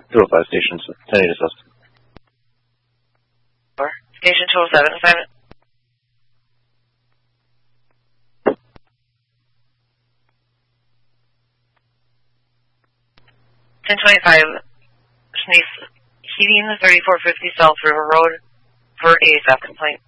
205 stations, 10 to sus. Station 207, assignment. (1025) Shanice, heating 3450 South River Road for a theft complaint.